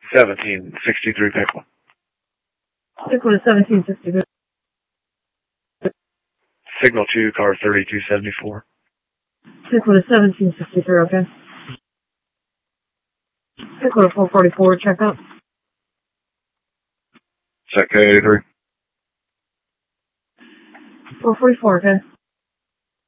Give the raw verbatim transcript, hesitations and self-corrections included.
seventeen sixty-three Pickle. Pickle to seventeen sixty-three. Signal two, car thirty-two seventy-four. Pickle to seventeen sixty-three, okay. Pickle to four forty-four, check up. Check K eighty-three. four forty-four, okay.